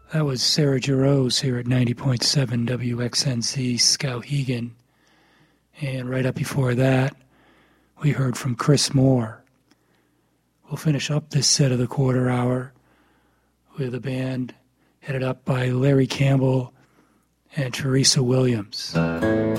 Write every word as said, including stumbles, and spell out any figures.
That was Sarah Jarosz here at ninety point seven W X N C Skowhegan. And right up before that, we heard from Chris Moore. We'll finish up this set of the quarter hour with a band headed up by Larry Campbell and Teresa Williams.